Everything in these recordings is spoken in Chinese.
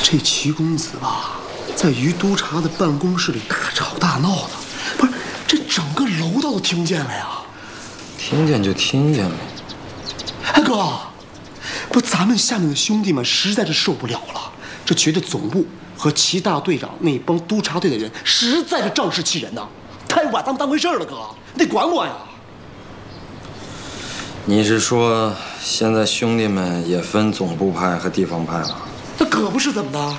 这齐公子吧，在于督察的办公室里大吵大闹的，不是，这整个楼道都听见了呀。 听见就听见呗。 哎哥，不，咱们下面的兄弟们实在是受不了了，这觉得总部和齐大队长那帮督察队的人实在是仗势欺人呐，太不把咱们当回事了，哥，你得管我呀。 你是说现在兄弟们也分总部派和地方派了？ 那可不是怎么的？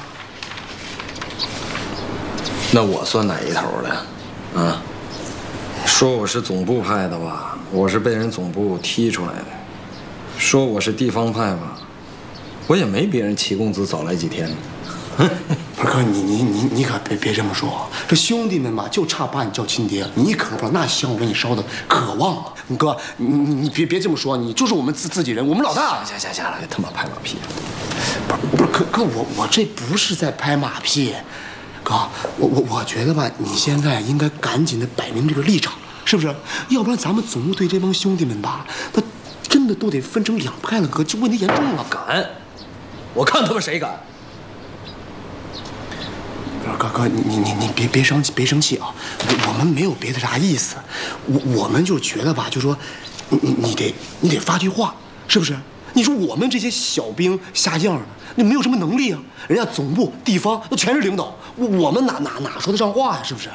那我算哪一头的？啊？说我是总部派的吧，我是被人总部踢出来的；说我是地方派吧，我也没别人齐公子早来几天。 不是哥，你可别这么说，这兄弟们嘛，就差把你叫亲爹，你可不知道那香我给你烧的可旺了。哥，你别这么说，你就是我们自己人，我们老大。 行了，别他妈拍马屁。 不是哥，我这不是在拍马屁，哥，我觉得吧，你现在应该赶紧的摆明这个立场，是不是？要不然咱们总部对这帮兄弟们吧，他真的都得分成两派了，哥，这问题严重了。 敢？我看他们谁敢！ 哥，你别生气啊！我们没有别的啥意思，我们就觉得吧，就说你得发句话，是不是？你说我们这些小兵下将的，那没有什么能力啊，人家总部、地方那全是领导，我们哪说得上话呀？是不是？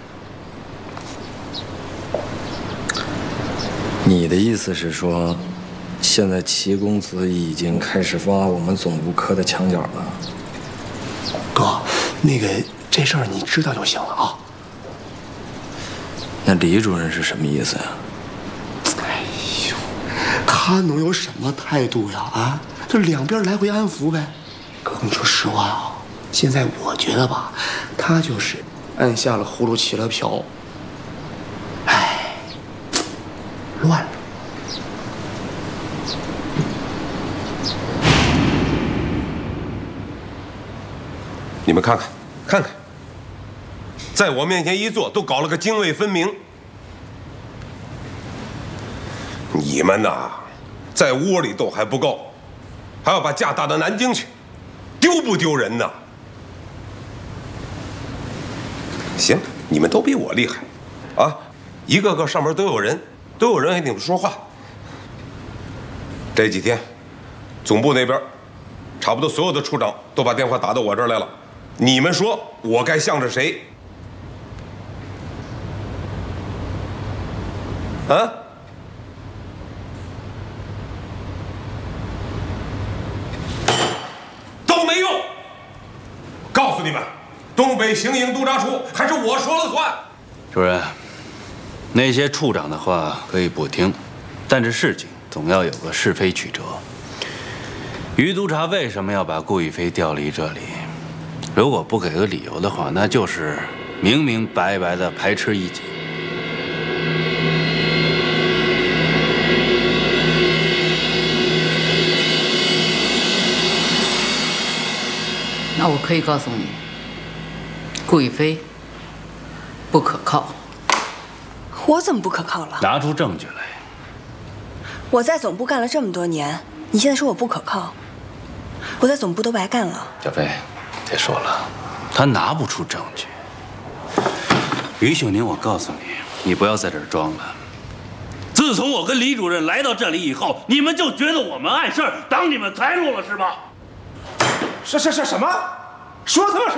你的意思是说，现在齐公子已经开始挖我们总部科的墙角了？ 哥，那个这事儿你知道就行了啊。 那李主任是什么意思呀？ 哎呦，他能有什么态度呀？啊，这两边来回安抚呗。哥，你说实话啊，现在我觉得吧，他就是按下了葫芦起了瓢。哎，乱了。 你们看看，在我面前一坐，都搞了个泾渭分明。你们呐，在窝里斗还不够，还要把架打到南京去，丢不丢人呐？行，你们都比我厉害，啊，一个个上面都有人给你们说话。这几天，总部那边，差不多所有的处长都把电话打到我这儿来了。你们说我该向着谁？啊？都没用！告诉你们，东北行营督察处还是我说了算。 主任，那些处长的话可以不听，但是事情总要有个是非曲折。于督察为什么要把顾亦菲调离这里？如果不给个理由的话，那就是明明白白的排斥异己。 那我可以告诉你，顾亦菲不可靠。 我怎么不可靠了？ 拿出证据来。 我在总部干了这么多年，你现在说我不可靠？我在总部都白干了。 小飞，别说了，他拿不出证据。于秀宁，我告诉你，你不要在这儿装了。自从我跟李主任来到这里以后，你们就觉得我们碍事儿，挡你们财路了是吧？ 什么？说他妈什么？